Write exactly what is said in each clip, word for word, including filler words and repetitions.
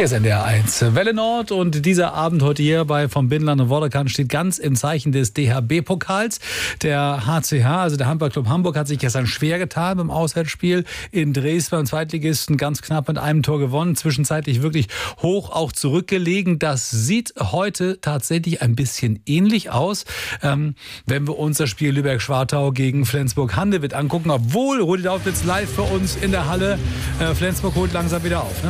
Hier ist N D R eins Welle Nord und dieser Abend heute hier bei vom Binnenland und Vorderkant steht ganz im Zeichen des D H B-Pokals. Der H C H, also der Handballclub Hamburg, hat sich gestern schwer getan beim Auswärtsspiel in Dresden beim Zweitligisten, ganz knapp mit einem Tor gewonnen, zwischenzeitlich wirklich hoch auch zurückgelegen. Das sieht heute tatsächlich ein bisschen ähnlich aus, ähm, wenn wir uns das Spiel Lübeck-Schwartau gegen Flensburg-Handewitt angucken, obwohl Rudi Dautwitz live für uns in der Halle, äh, Flensburg holt langsam wieder auf, ne?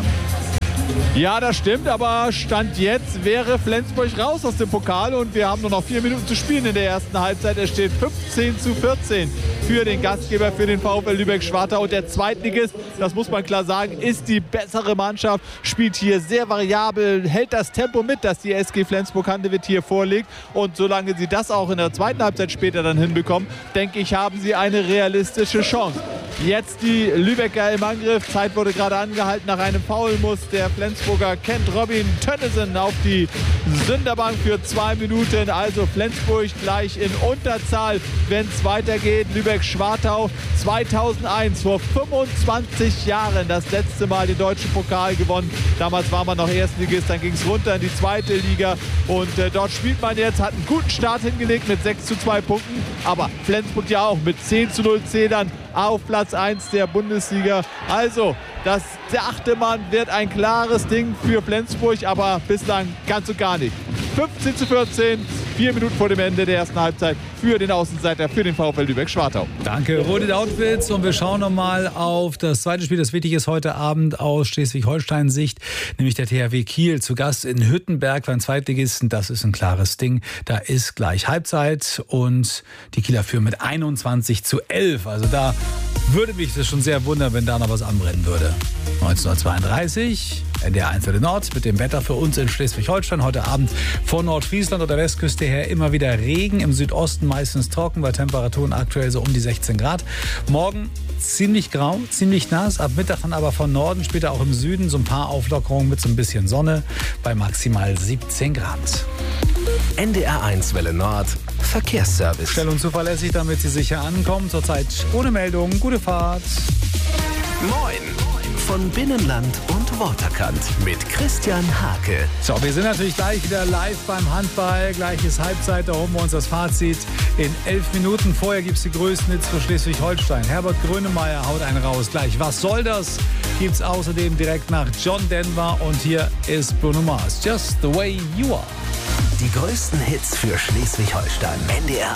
Ja, das stimmt, aber Stand jetzt wäre Flensburg raus aus dem Pokal und wir haben nur noch vier Minuten zu spielen in der ersten Halbzeit. Es steht fünfzehn zu vierzehn für den Gastgeber, für den VfL Lübeck-Schwartau. Und der Zweitligist, das muss man klar sagen, ist die bessere Mannschaft, spielt hier sehr variabel, hält das Tempo mit, das die S G Flensburg-Handewitt hier vorlegt. Und solange sie das auch in der zweiten Halbzeit später dann hinbekommen, denke ich, haben sie eine realistische Chance. Jetzt die Lübecker im Angriff. Zeit wurde gerade angehalten. Nach einem Foul muss der Flensburger kennt Robin Tönnissen auf die Sünderbank für zwei Minuten. Also Flensburg gleich in Unterzahl, wenn es weitergeht. Lübeck-Schwartau zweitausendeins, vor fünfundzwanzig Jahren das letzte Mal den deutschen Pokal gewonnen. Damals war man noch Erstligist, dann ging es runter in die zweite Liga. Und äh, dort spielt man jetzt, hat einen guten Start hingelegt mit sechs zu zwei Punkten. Aber Flensburg ja auch mit zehn zu null Zählern auf Platz eins der Bundesliga. Also, das dachte man, wird ein klares Ding für Flensburg, aber bislang ganz und gar nicht. fünfzehn zu vierzehn, vier Minuten vor dem Ende der ersten Halbzeit für den Außenseiter, für den VfL Lübeck-Schwartau. Danke, Rudi Dautwitz. Und wir schauen nochmal auf das zweite Spiel, das wichtig ist heute Abend aus Schleswig-Holstein-Sicht, nämlich der T H W Kiel zu Gast in Hüttenberg beim Zweitligisten. Das ist ein klares Ding. Da ist gleich Halbzeit und die Kieler führen mit einundzwanzig zu elf. Also da würde mich das schon sehr wundern, wenn da noch was anbrennen würde. neunzehnhundertzweiunddreißig, N D R eins Welle Nord mit dem Wetter für uns in Schleswig-Holstein. Heute Abend von Nordfriesland oder Westküste her immer wieder Regen, im Südosten meistens trocken, bei Temperaturen aktuell so um die sechzehn Grad. Morgen ziemlich grau, ziemlich nass, ab Mittag dann aber von Norden, später auch im Süden so ein paar Auflockerungen mit so ein bisschen Sonne bei maximal siebzehn Grad. N D R eins Welle Nord Verkehrsservice. Schnell und zuverlässig, damit Sie sicher ankommen. Zurzeit ohne Meldung. Gute Fahrt. Moin von Binnenland und Waterkant mit Christian Hake. So, wir sind natürlich gleich wieder live beim Handball. Gleich ist Halbzeit, da holen wir uns das Fazit in elf Minuten. Vorher gibt es die größten Hits für Schleswig-Holstein. Herbert Grönemeyer haut einen raus. Gleich, was soll das? Gibt es außerdem direkt nach John Denver. Und hier ist Bruno Mars. Just the way you are. Die größten Hits für Schleswig-Holstein. N D R